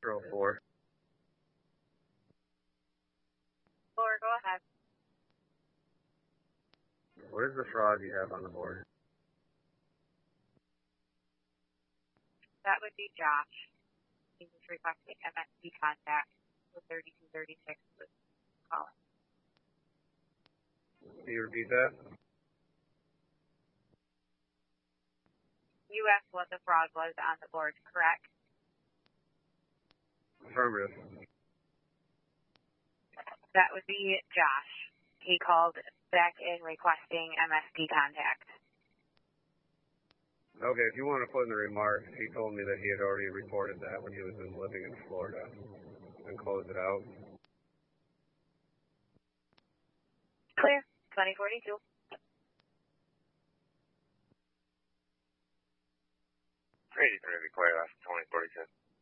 04. Laura, go ahead. What is the fraud you have on the board? That would be Josh. He was requesting MSP contact with 3236 was calling. Can you repeat that? You asked what the fraud was on the board, correct? Affirmative. That would be Josh. He called back in requesting MSP contact. Okay, if you want to put in the remarks, he told me that he had already reported that when he was living in Florida and closed it out. Clear. 2042. Ready for the clear, that's 2042.